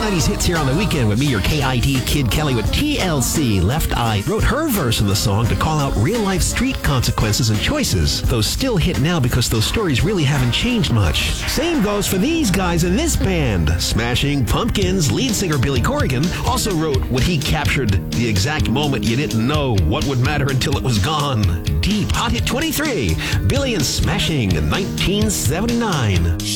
90s hits here on the weekend with me, your KID Kid Kelly with TLC. Left Eye wrote her verse of the song to call out real-life street consequences and choices. Those still hit now because those stories really haven't changed much. Same goes for these guys in this band. Smashing Pumpkins lead singer Billy Corrigan also wrote what he captured the exact moment you didn't know what would matter until it was gone. Deep Hot Hit 23, Billy and Smashing in 1979.